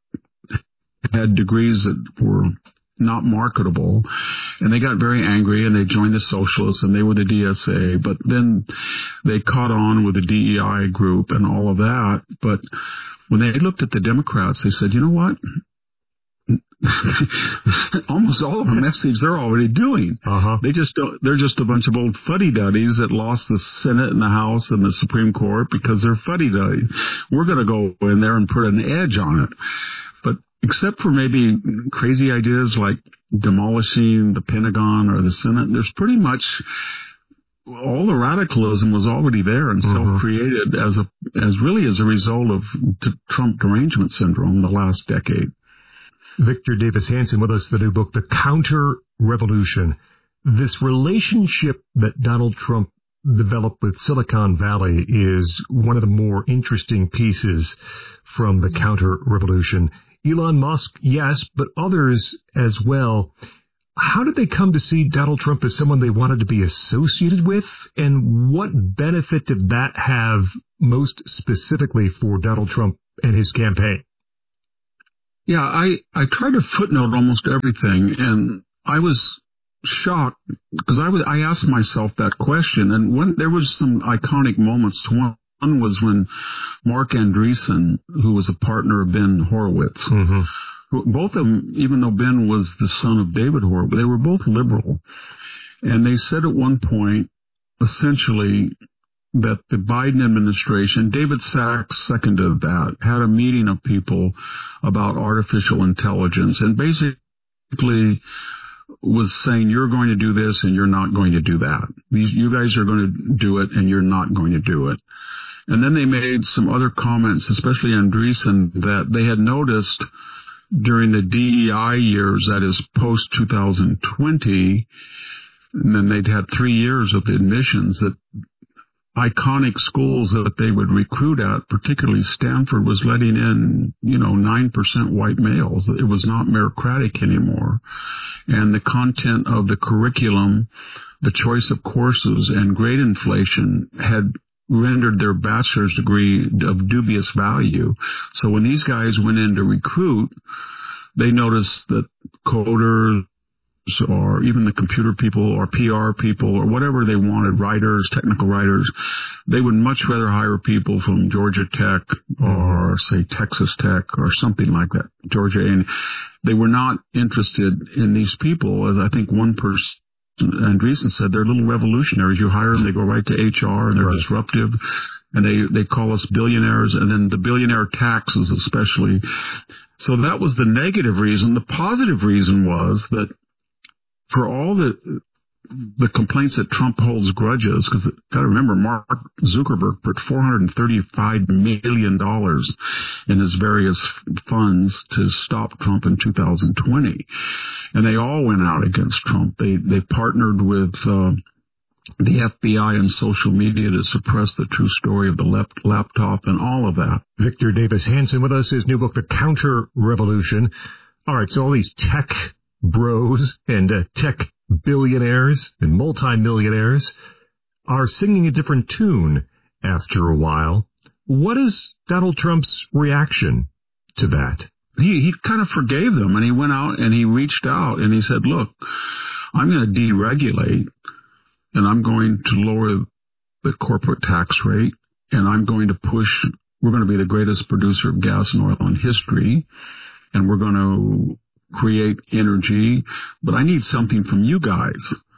[SPEAKER 22] had degrees that were not marketable, and they got very angry and they joined the socialists and they were the D S A, but then they caught on with the D E I group and all of that. But when they looked at the Democrats, they said, you know what? almost all of the message they're already doing.
[SPEAKER 23] Uh-huh.
[SPEAKER 22] They just don't, they're just a bunch of old fuddy-duddies that lost the Senate and the House and the Supreme Court because they're fuddy-duddies. We're going to go in there and put an edge on it. But except for maybe crazy ideas like demolishing the Pentagon or the Senate, there's pretty much all the radicalism was already there and mm-hmm. self-created as a as really as a result of t- Trump derangement syndrome the last decade.
[SPEAKER 23] Victor Davis Hanson with us, the new book, The Counter-Revolution. This relationship that Donald Trump developed with Silicon Valley is one of the more interesting pieces from The Counter-Revolution. Elon Musk, yes, but others as well. How did they come to see Donald Trump as someone they wanted to be associated with? And what benefit did that have most specifically for Donald Trump and his campaign?
[SPEAKER 22] Yeah, I, I tried to footnote almost everything, and I was shocked because I was I asked myself that question, and when there was some iconic moments. One, one was when Mark Andreessen, who was a partner of Ben Horowitz, mm-hmm. who, both of them, even though Ben was the son of David Horowitz, they were both liberal, and they said at one point, essentially, that the Biden administration, David Sachs seconded that, had a meeting of people about artificial intelligence and basically was saying, you're going to do this and you're not going to do that. These, you guys are going to do it and you're not going to do it. And then they made some other comments, especially Andreessen, that they had noticed during the D E I years, that is post twenty twenty, and then they'd had three years of admissions, that iconic schools that they would recruit at, particularly Stanford, was letting in, you know, nine percent white males. It was not meritocratic anymore. And the content of the curriculum, the choice of courses, and grade inflation had rendered their bachelor's degree of dubious value. So when these guys went in to recruit, they noticed that coders, or even the computer people or P R people or whatever they wanted, writers, technical writers, they would much rather hire people from Georgia Tech or, say, Texas Tech or something like that, Georgia. And they were not interested in these people. As I think one person, Andreessen, said, they're little revolutionaries. You hire them, they go right to H R, and they're right. disruptive. And they, they call us billionaires, and then the billionaire taxes especially. So that was the negative reason. The positive reason was that for all the the complaints that Trump holds grudges, because got to remember, Mark Zuckerberg put four hundred thirty-five million dollars in his various funds to stop Trump in two thousand twenty, and they all went out against Trump. They they partnered with uh, the F B I and social media to suppress the true story of the lap- laptop and all of that.
[SPEAKER 23] Victor Davis Hanson with us, his new book, The Counter-Revolution. All right, so all these tech bros and uh, tech billionaires and multimillionaires are singing a different tune after a while. What is Donald Trump's reaction to that?
[SPEAKER 22] He he kind of forgave them, and he went out and he reached out and he said, look, I'm going to deregulate, and I'm going to lower the corporate tax rate, and I'm going to push, we're going to be the greatest producer of gas and oil in history, and we're going to create energy, but I need something from you guys.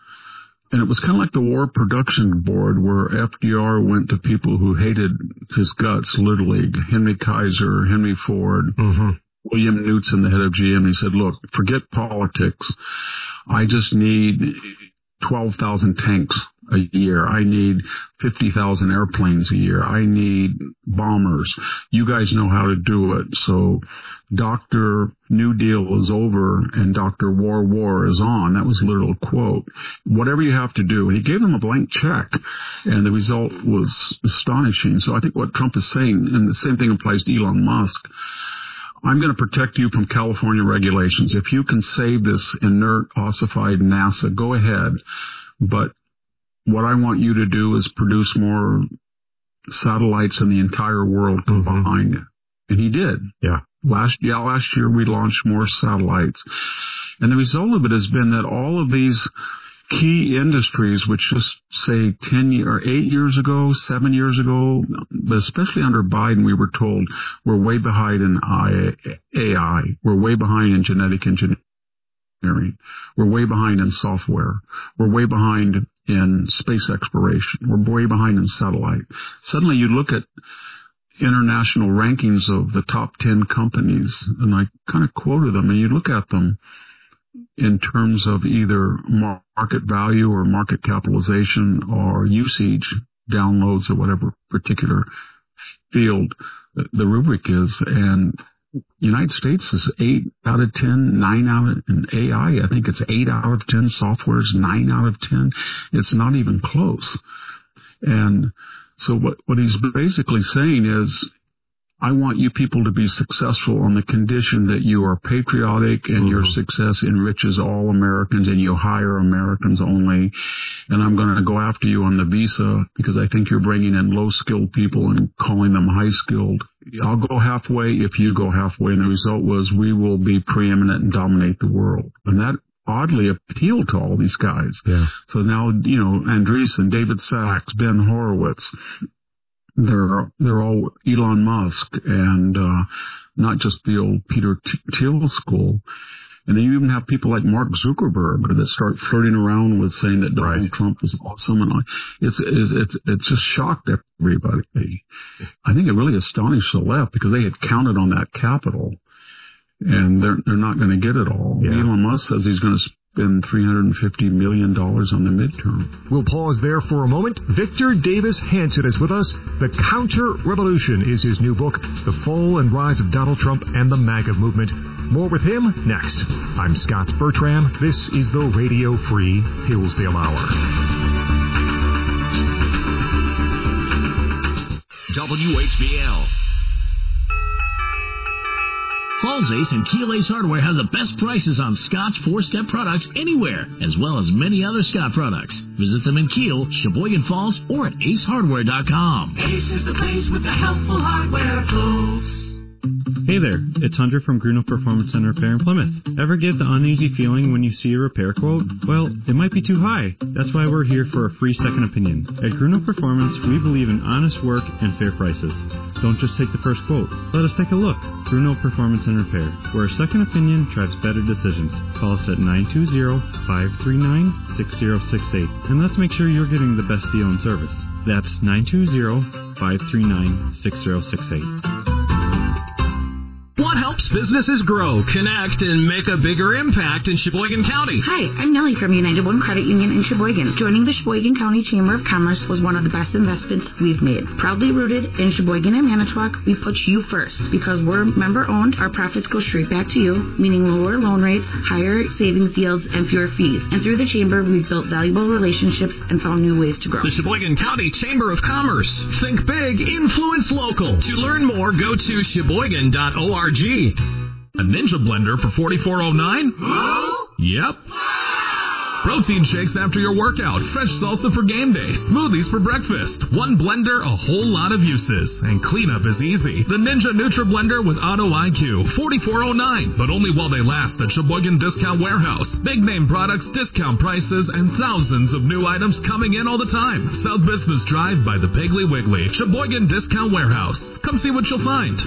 [SPEAKER 22] And it was kind of like the War Production Board, where F D R went to people who hated his guts, literally, Henry Kaiser, Henry Ford, mm-hmm. William Knudsen, the head of G M. He said, look, forget politics. I just need twelve thousand tanks a year. I need fifty thousand airplanes a year. I need bombers. You guys know how to do it. So Doctor New Deal is over and Doctor War War is on. That was a literal quote. Whatever you have to do. And he gave them a blank check, and the result was astonishing. So I think what Trump is saying, and the same thing applies to Elon Musk, I'm going to protect you from California regulations. If you can save this inert, ossified NASA, go ahead. But what I want you to do is produce more satellites in the entire world combined. Mm-hmm. And he did.
[SPEAKER 23] Yeah.
[SPEAKER 22] Last, yeah, last year we launched more satellites. And the result of it has been that all of these key industries, which just say ten or eight years ago, seven years ago, but especially under Biden, we were told we're way behind in A I. We're way behind in genetic engineering. We're way behind in software. We're way behind in space exploration. We're way behind in satellite. Suddenly you look at international rankings of the top ten companies, and I kind of quoted them, and you look at them in terms of either market value or market capitalization or usage, downloads, or whatever particular field the rubric is. And United States is eight out of ten, nine out of, in A I, I think it's eight out of ten, software is nine out of ten. It's not even close. And so what, what he's basically saying is, I want you people to be successful on the condition that you are patriotic and mm-hmm. your success enriches all Americans and you hire Americans only. And I'm going to go after you on the visa because I think you're bringing in low-skilled people and calling them high-skilled. I'll go halfway if you go halfway. And the result was we will be preeminent and dominate the world. And that oddly appealed to all these guys.
[SPEAKER 17] Yeah.
[SPEAKER 22] So now, you know, Andreessen, David Sachs, Ben Horowitz, They're they're all Elon Musk and uh, not just the old Peter Thiel school. And then you even have people like Mark Zuckerberg that start flirting around with saying that Donald right. Trump is awesome. And it's, it's, it's, it's just shocked everybody. I think it really astonished the left because they had counted on that capital. And they're they're not going to get it all. Yeah. Elon Musk says he's going to spend three hundred fifty million dollars on the midterm.
[SPEAKER 23] We'll pause there for a moment. Victor Davis Hanson is with us. The Counter-Revolution is his new book, The Fall and Rise of Donald Trump and the MAGA Movement. More with him next. I'm Scott Bertram. This is the Radio Free Hillsdale Hour.
[SPEAKER 3] W H B L. Falls Ace and Keel Ace Hardware have the best prices on Scott's four-step products anywhere, as well as many other Scott products. Visit them in Keel, Sheboygan Falls, or at ace hardware dot com.
[SPEAKER 6] Ace is the place with the helpful hardware tools.
[SPEAKER 2] Hey there, it's Hunter from Gruno Performance Center Repair in Plymouth. Ever get the uneasy feeling when you see a repair quote? Well, it might be too high. That's why we're here for a free second opinion. At Gruno Performance, we believe in honest work and fair prices. Don't just take the first quote. Let us take a look. Gruno Performance and Repair, where a second opinion drives better decisions. Call us at nine two zero, five three nine, six zero six eight, and let's make sure you're getting the best deal and service. That's nine two zero, five three nine, six zero six eight.
[SPEAKER 9] What helps businesses grow, connect, and make a bigger impact in Sheboygan County?
[SPEAKER 10] Hi, I'm Nellie from United One Credit Union in Sheboygan. Joining the Sheboygan County Chamber of Commerce was one of the best investments we've made. Proudly rooted in Sheboygan and Manitowoc, we put you first. Because we're member-owned, our profits go straight back to you, meaning lower loan rates, higher savings yields, and fewer fees. And through the Chamber, we've built valuable relationships and found new ways to grow.
[SPEAKER 9] The Sheboygan County Chamber of Commerce. Think big, influence local. To learn more, go to sheboygan dot org. A Ninja blender for forty-four oh nine? Yep. Protein shakes after your workout, fresh salsa for game day, smoothies for breakfast. One blender, a whole lot of uses, and cleanup is easy. The Ninja Nutra Blender with Auto I Q, forty-four oh nine, but only while they last at Sheboygan Discount Warehouse. Big name products, discount prices, and thousands of new items coming in all the time. South Business Drive by the Piggly Wiggly, Sheboygan Discount Warehouse. Come see what you'll find.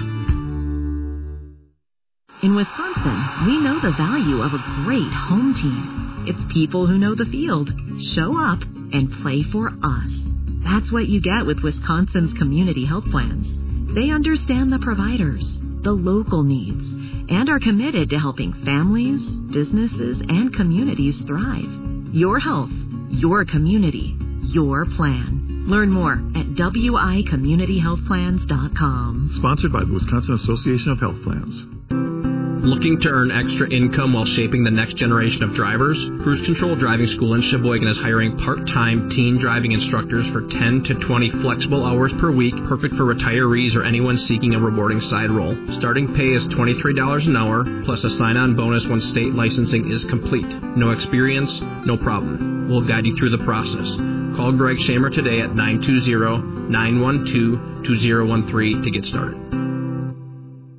[SPEAKER 11] In Wisconsin, we know the value of a great home team. It's people who know the field, show up, and play for us. That's what you get with Wisconsin's community health plans. They understand the providers, the local needs, and are committed to helping families, businesses, and communities thrive. Your health, your community, your plan. Learn more at w i community health plans dot com.
[SPEAKER 13] Sponsored by the Wisconsin Association of Health Plans.
[SPEAKER 26] Looking to earn extra income while shaping the next generation of drivers? Cruise Control Driving School in Sheboygan is hiring part-time teen driving instructors for ten to twenty flexible hours per week, perfect for retirees or anyone seeking a rewarding side role. Starting pay is twenty-three dollars an hour, plus a sign-on bonus once state licensing is complete. No experience? No problem. We'll guide you through the process. Call Greg Shamer today at nine two zero, nine one two, two zero one three to get started.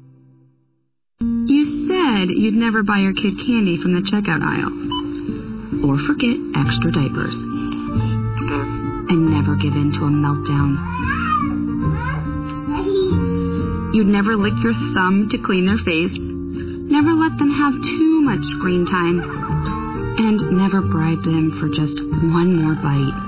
[SPEAKER 27] You said you'd never buy your kid candy from the checkout aisle.
[SPEAKER 10] or forget extra diapers. And never give in to a meltdown. You'd never lick your thumb to clean their face. Never let them have too much screen time. And never bribe them for just one more bite.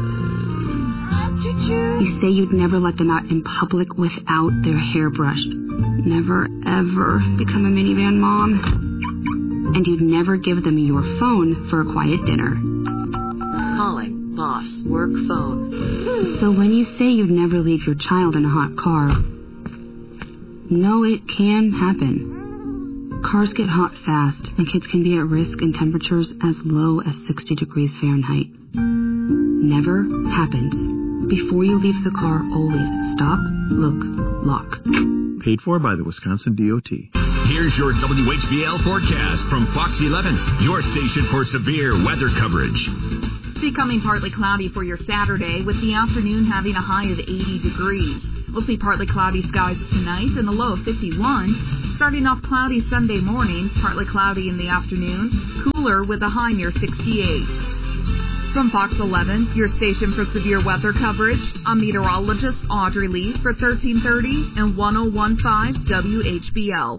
[SPEAKER 10] You say you'd never let them out in public without their hair brushed. Never, ever become a minivan mom. And you'd never give them your phone for a quiet dinner.
[SPEAKER 11] Calling, boss, work phone.
[SPEAKER 10] So when you say you'd never leave your child in a hot car, no, it can happen. Cars get hot fast, and kids can be at risk in temperatures as low as sixty degrees Fahrenheit. Never happens. Before you leave the car, always stop, look, lock.
[SPEAKER 13] Paid for by the Wisconsin D O T.
[SPEAKER 1] Here's your W H B L forecast from Fox eleven, your station for severe weather coverage.
[SPEAKER 21] Becoming partly cloudy for your Saturday, with the afternoon having a high of eighty degrees. We'll see partly cloudy skies tonight and a low of fifty-one. Starting off cloudy Sunday morning, partly cloudy in the afternoon, cooler with a high near sixty-eight. From Fox eleven, your station for severe weather coverage, I'm meteorologist Audrey Lee for thirteen thirty and one oh one point five W H B L.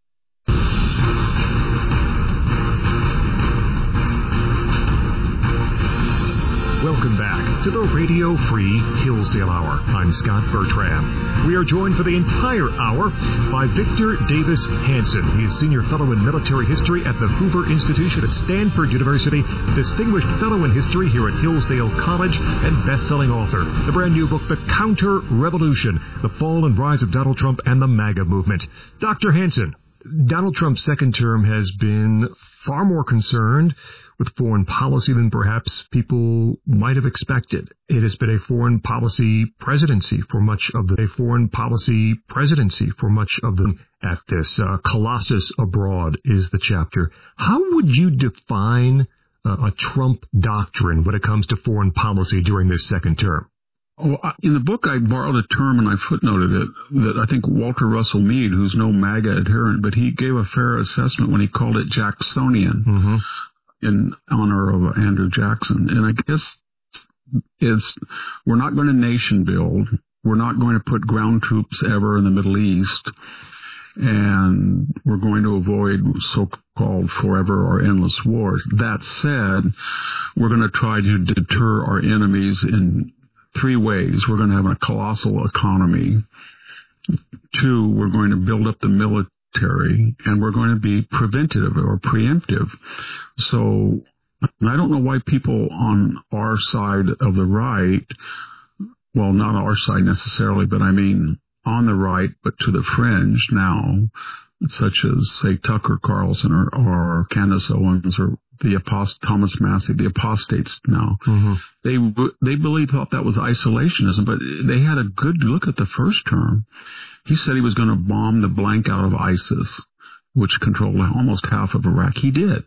[SPEAKER 23] Welcome back to the Radio Free Hillsdale Hour. I'm Scott Bertram. We are joined for the entire hour by Victor Davis Hanson. He is Senior Fellow in Military History at the Hoover Institution at Stanford University, Distinguished Fellow in History here at Hillsdale College, and best-selling author. The brand new book, The Counter-Revolution, The Fall and Rise of Donald Trump and the MAGA Movement. Doctor Hanson, Donald Trump's second term has been far more concerned with foreign policy than perhaps people might have expected. It has been a foreign policy presidency for much of the a foreign policy presidency for much of the at this uh, Colossus Abroad is the chapter. How would you define uh, a Trump doctrine when it comes to foreign policy during this second term?
[SPEAKER 22] Oh, in the book, I borrowed a term and I footnoted it that I think Walter Russell Mead, who's no MAGA adherent, but he gave a fair assessment when he called it Jacksonian. Mm-hmm. In honor of Andrew Jackson. And I guess it's, we're not going to nation build. We're not going to put ground troops ever in the Middle East. And we're going to avoid so-called forever or endless wars. That said, we're going to try to deter our enemies in three ways. We're going to have a colossal economy. Two, we're going to build up the military. And we're going to be preventative or preemptive. So I don't know why people on our side of the right, well, not our side necessarily, but I mean on the right, but to the fringe now, such as, say, Tucker Carlson or, or Candace Owens or the apost- Thomas Massey, the apostates now. Mm-hmm. They they believe thought that was isolationism, but they had a good look at the first term. He said he was going to bomb the blank out of ISIS, which controlled almost half of Iraq. He did.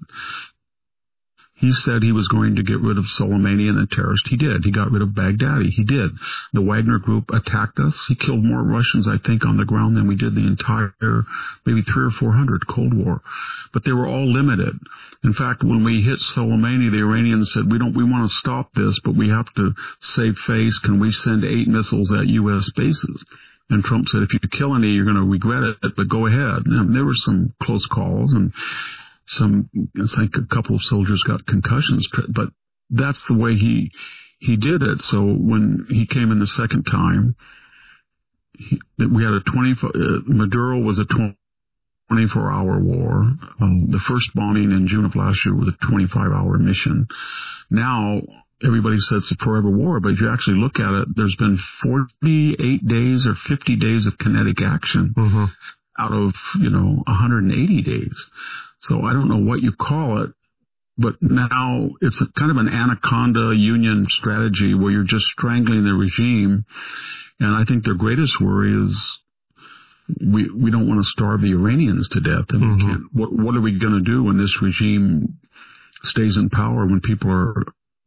[SPEAKER 22] He said he was going to get rid of Soleimani and the terrorists. He did. He got rid of Baghdadi. He did. The Wagner Group attacked us. He killed more Russians, I think, on the ground than we did the entire, maybe three or four hundred Cold War. But they were all limited. In fact, when we hit Soleimani, the Iranians said, we don't, we want to stop this, but we have to save face. Can we send eight missiles at U S bases? And Trump said, if you kill any, you're going to regret it, but go ahead. And there were some close calls, and some, I think a couple of soldiers got concussions, but that's the way he he did it. So when he came in the second time, he, we had a twenty. Uh, Maduro was a twenty-four hour war. Um, the first bombing in June of last year was a twenty-five hour mission. Now everybody says it's a forever war, but if you actually look at it, there's been forty-eight days or fifty days of kinetic action mm-hmm. out of, you know, one hundred eighty days. So I don't know what you call it, but now it's a kind of an anaconda union strategy where you're just strangling the regime. And I think their greatest worry is we we don't want to starve the Iranians to death. And mm-hmm. we can't, what, what are we going to do when this regime stays in power, when people are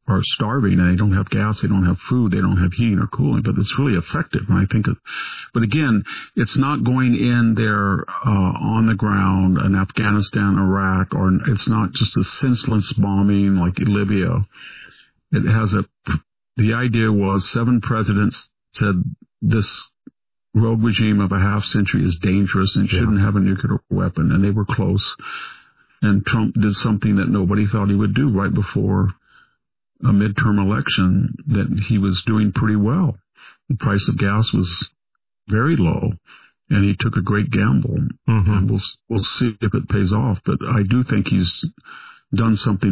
[SPEAKER 22] are starving and they don't have gas, they don't have food, they don't have heating or cooling, but it's really effective. And I think, it, but again, it's not going in there uh, on the ground in Afghanistan, Iraq, or it's not just a senseless bombing like Libya. It has a, the idea was seven presidents said this rogue regime of a half century is dangerous and yeah. shouldn't have a nuclear weapon, and they were close. And Trump did something that nobody thought he would do right before a midterm election, that he was doing pretty well. The price of gas was very low, and he took a great gamble. Mm-hmm. And we'll we'll see if it pays off. But I do think he's done something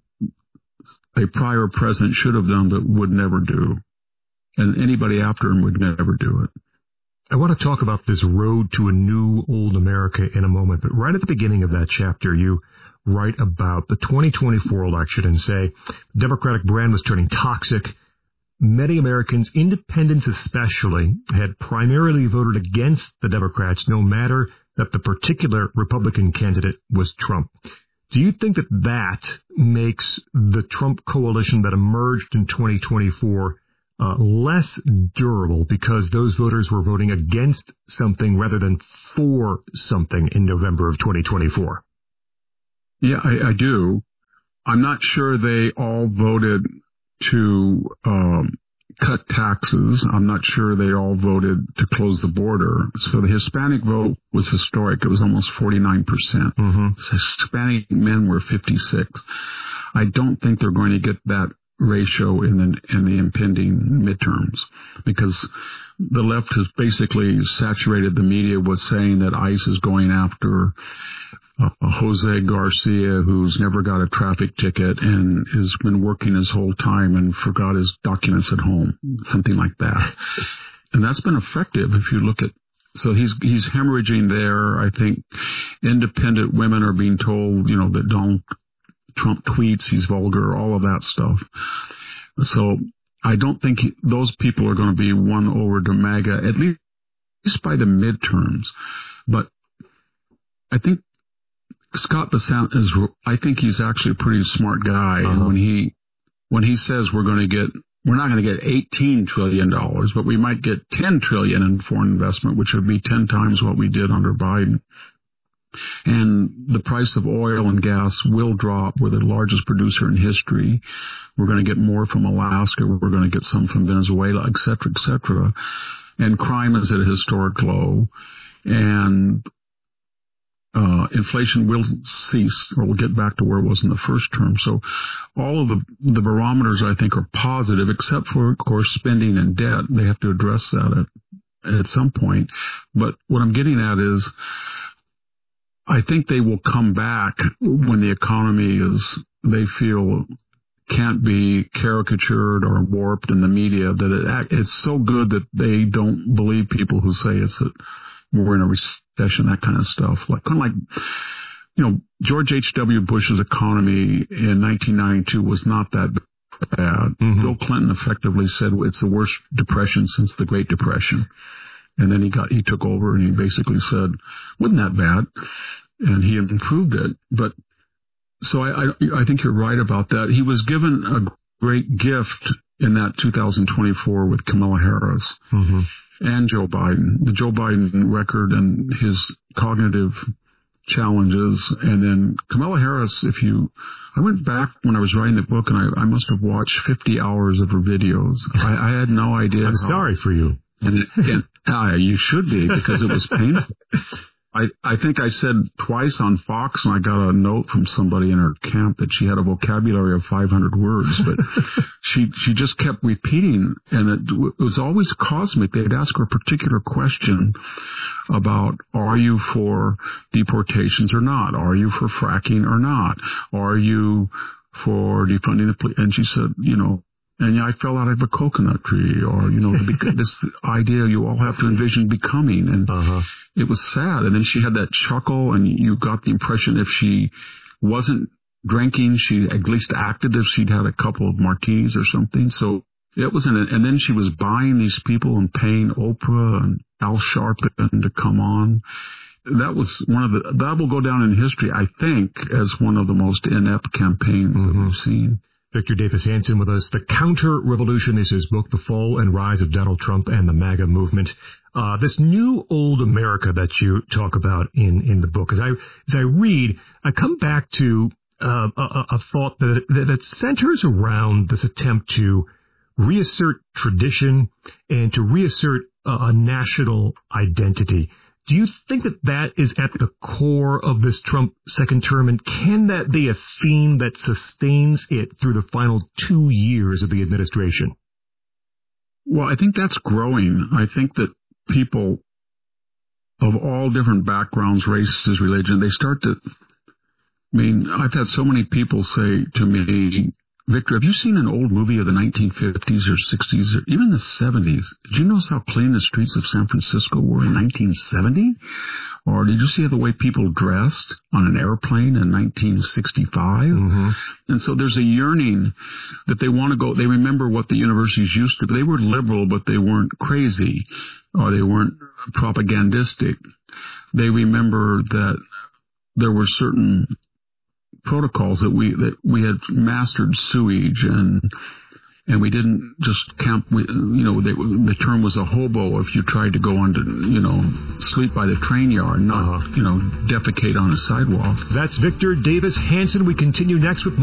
[SPEAKER 22] that a prior president should have done, but would never do, and anybody after him would never do it.
[SPEAKER 23] I want to talk about this road to a new old America in a moment, but right at the beginning of that chapter, you write about the twenty twenty-four election and say the Democratic brand was turning toxic. Many Americans, independents especially, had primarily voted against the Democrats, no matter that the particular Republican candidate was Trump. Do you think that that makes the Trump coalition that emerged in twenty twenty-four Uh, less durable because those voters were voting against something rather than for something in November of twenty twenty-four?
[SPEAKER 22] Yeah, I, I do. I'm not sure they all voted to um, cut taxes. I'm not sure they all voted to close the border. So the Hispanic vote was historic. It was almost forty-nine percent. Mm-hmm. Hispanic men were fifty-six. I don't think they're going to get that ratio in the in the impending midterms, because the left has basically saturated the media with saying that ICE is going after uh, Jose Garcia, who's never got a traffic ticket and has been working his whole time and forgot his documents at home, something like that. And that's been effective if you look at. So he's he's hemorrhaging there. I think independent women are being told, you know, that Donald Trump tweets, he's vulgar, all of that stuff. So I don't think he, those people are going to be won over to MAGA, at least by the midterms. But I think Scott Bessent is, I think he's actually a pretty smart guy. Uh-huh. And when he, when he says we're going to get, we're not going to get eighteen trillion dollars, but we might get ten trillion dollars in foreign investment, which would be ten times what we did under Biden. And the price of oil and gas will drop. We're the largest producer in history. We're going to get more from Alaska. We're going to get some from Venezuela, et cetera, et cetera. And crime is at a historic low. And uh, inflation will cease, or will get back to where it was in the first term. So all of the, the barometers, I think, are positive, except for, of course, spending and debt. They have to address that at, at some point. But what I'm getting at is, I think they will come back when the economy is, they feel, can't be caricatured or warped in the media, that it, it's so good that they don't believe people who say it's a, we're in a recession, that kind of stuff. Like, kind of like, you know, George H W. Bush's economy in nineteen ninety-two was not that bad. Mm-hmm. Bill Clinton effectively said it's the worst depression since the Great Depression. And then he got, he took over and he basically said, wasn't that bad? And he improved it. But so I, I, I think you're right about that. He was given a great gift in that two thousand twenty-four with Kamala Harris mm-hmm. and Joe Biden, the Joe Biden record and his cognitive challenges. And then Kamala Harris, if you, I went back when I was writing the book and I, I must have watched fifty hours of her videos. I, I had no idea.
[SPEAKER 23] I'm how, sorry for you.
[SPEAKER 22] And, and uh, you should be, because it was painful. I, I think I said twice on Fox, and I got a note from somebody in her camp that she had a vocabulary of five hundred words, but she she just kept repeating, and it, it was always cosmic. They'd ask her a particular question about, are you for deportations or not? Are you for fracking or not? Are you for defunding the police? And she said, you know, and I fell out of a coconut tree, or, you know, this idea you all have to envision becoming. And uh-huh. It was sad. And then she had that chuckle, and you got the impression if she wasn't drinking, she at least acted as she'd had a couple of martinis or something. So it was an, and then she was buying these people and paying Oprah and Al Sharpton to come on. That was one of the, that will go down in history, I think, as one of the most inept campaigns mm-hmm. that we've seen.
[SPEAKER 23] Victor Davis Hanson with us. The Counter-Revolution is his book, The Fall and Rise of Donald Trump and the MAGA Movement. Uh, this new old America that you talk about in, in the book, as I, as I read, I come back to uh, a, a thought that, that, that centers around this attempt to reassert tradition and to reassert a, a national identity. Do you think that that is at the core of this Trump second term, and can that be a theme that sustains it through the final two years of the administration?
[SPEAKER 22] Well, I think that's growing. I think that people of all different backgrounds, races, religion, they start to, I mean, I've had so many people say to me, Victor, have you seen an old movie of the nineteen fifties or sixties or even the seventies? Did you notice how clean the streets of San Francisco were in nineteen seventy? Or did you see the way people dressed on an airplane in nineteen sixty-five? Mm-hmm. And so there's a yearning that they want to go. They remember what the universities used to be. They were liberal, but they weren't crazy, or they weren't propagandistic. They remember that there were certain protocols that we that we had mastered sewage, and and we didn't just camp. We, you know, they, the term was a hobo if you tried to go on to, you know, sleep by the train yard, not, uh-huh. you know, defecate on a sidewalk.
[SPEAKER 23] That's Victor Davis Hanson. We continue next with more.